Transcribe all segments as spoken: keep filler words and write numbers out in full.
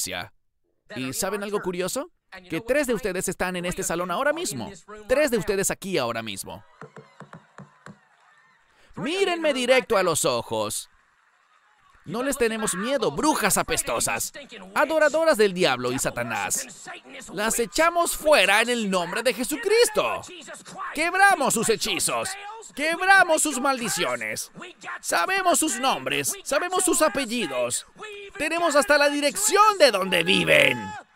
iglesia. ¿Y saben algo curioso? Que tres de ustedes están en este salón ahora mismo. Tres de ustedes aquí ahora mismo. Mírenme directo a los ojos. No les tenemos miedo, brujas apestosas, adoradoras del diablo y Satanás. Las echamos fuera en el nombre de Jesucristo. Quebramos sus hechizos. Quebramos sus maldiciones. Sabemos sus nombres. Sabemos sus apellidos. Tenemos hasta la dirección de donde viven.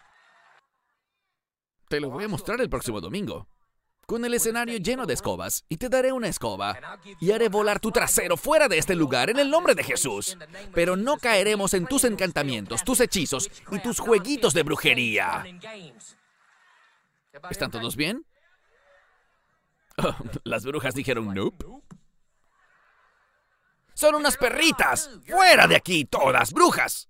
Te lo voy a mostrar el próximo domingo, con el escenario lleno de escobas, y te daré una escoba, y haré volar tu trasero fuera de este lugar en el nombre de Jesús. Pero no caeremos en tus encantamientos, tus hechizos y tus jueguitos de brujería. ¿Están todos bien? Oh, las brujas dijeron nope. ¡Son unas perritas! ¡Fuera de aquí, todas brujas!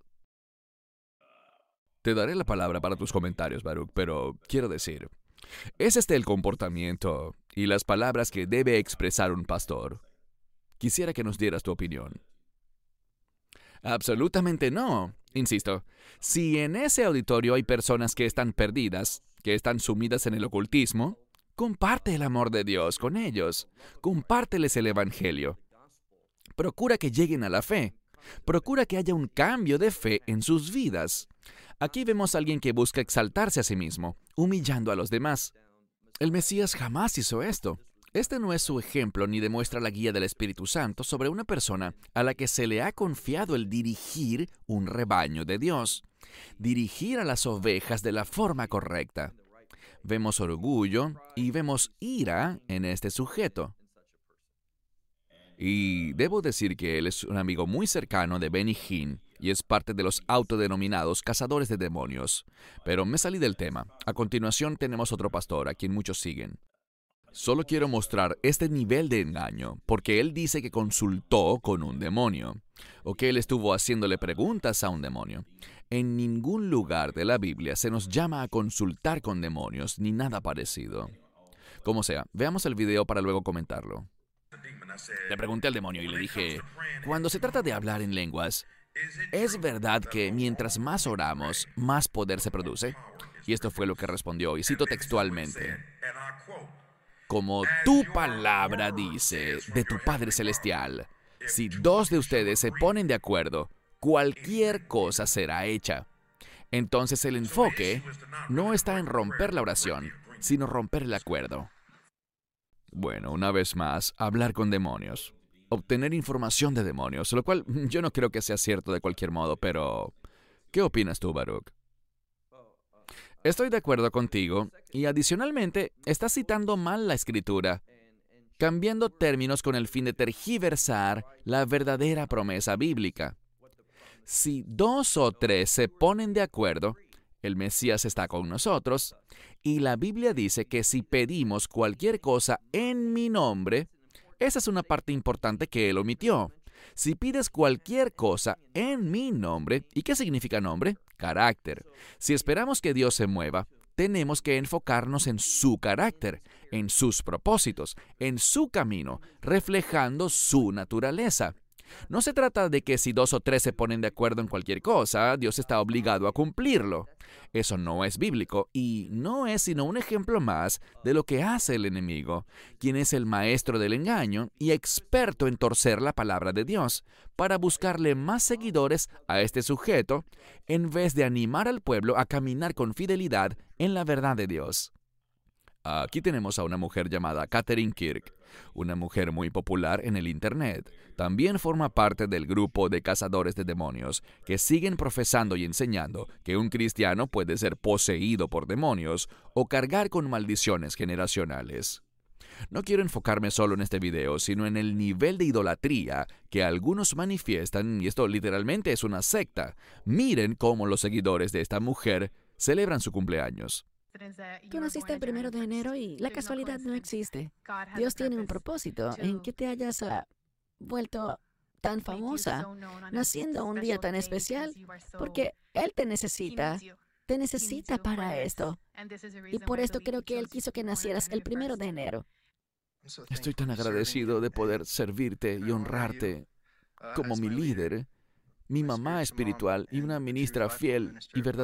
Te daré la palabra para tus comentarios, Baruch, pero quiero decir, ¿es este el comportamiento y las palabras que debe expresar un pastor? Quisiera que nos dieras tu opinión. Absolutamente no. Insisto, si en ese auditorio hay personas que están perdidas, que están sumidas en el ocultismo, comparte el amor de Dios con ellos. Compárteles el evangelio. Procura que lleguen a la fe. Procura que haya un cambio de fe en sus vidas. Aquí vemos a alguien que busca exaltarse a sí mismo, humillando a los demás. El Mesías jamás hizo esto. Este no es su ejemplo ni demuestra la guía del Espíritu Santo sobre una persona a la que se le ha confiado el dirigir un rebaño de Dios, dirigir a las ovejas de la forma correcta. Vemos orgullo y vemos ira en este sujeto. Y debo decir que él es un amigo muy cercano de Benny Hinn y es parte de los autodenominados cazadores de demonios. Pero me salí del tema. A continuación tenemos otro pastor a quien muchos siguen. Solo quiero mostrar este nivel de engaño porque él dice que consultó con un demonio o que él estuvo haciéndole preguntas a un demonio. En ningún lugar de la Biblia se nos llama a consultar con demonios ni nada parecido. Como sea, veamos el video para luego comentarlo. Le pregunté al demonio y le dije, cuando se trata de hablar en lenguas, ¿es verdad que mientras más oramos, más poder se produce? Y esto fue lo que respondió, y cito textualmente. Como tu palabra dice, de tu Padre Celestial, si dos de ustedes se ponen de acuerdo, cualquier cosa será hecha. Entonces el enfoque no está en romper la oración, sino romper el acuerdo. Bueno, una vez más, hablar con demonios. Obtener información de demonios, lo cual yo no creo que sea cierto de cualquier modo, pero ¿qué opinas tú, Baruch? Estoy de acuerdo contigo, y adicionalmente, estás citando mal la Escritura, cambiando términos con el fin de tergiversar la verdadera promesa bíblica. Si dos o tres se ponen de acuerdo, el Mesías está con nosotros, y la Biblia dice que si pedimos cualquier cosa en mi nombre, esa es una parte importante que él omitió. Si pides cualquier cosa en mi nombre, ¿y qué significa nombre? Carácter. Si esperamos que Dios se mueva, tenemos que enfocarnos en su carácter, en sus propósitos, en su camino, reflejando su naturaleza. No se trata de que si dos o tres se ponen de acuerdo en cualquier cosa, Dios está obligado a cumplirlo. Eso no es bíblico y no es sino un ejemplo más de lo que hace el enemigo, quien es el maestro del engaño y experto en torcer la palabra de Dios, para buscarle más seguidores a este sujeto, en vez de animar al pueblo a caminar con fidelidad en la verdad de Dios. Aquí tenemos a una mujer llamada Catherine Kirk, una mujer muy popular en el Internet. También forma parte del grupo de cazadores de demonios, que siguen profesando y enseñando que un cristiano puede ser poseído por demonios o cargar con maldiciones generacionales. No quiero enfocarme solo en este video, sino en el nivel de idolatría que algunos manifiestan, y esto literalmente es una secta. Miren cómo los seguidores de esta mujer celebran su cumpleaños. Tú naciste el primero de enero y la casualidad no existe. Dios tiene un propósito en que te hayas uh, vuelto tan famosa, naciendo un día tan especial, porque Él te necesita, te necesita para esto. Y por esto creo que Él quiso que nacieras el primero de enero. Estoy tan agradecido de poder servirte y honrarte como mi líder, mi mamá espiritual y una ministra fiel y verdadera.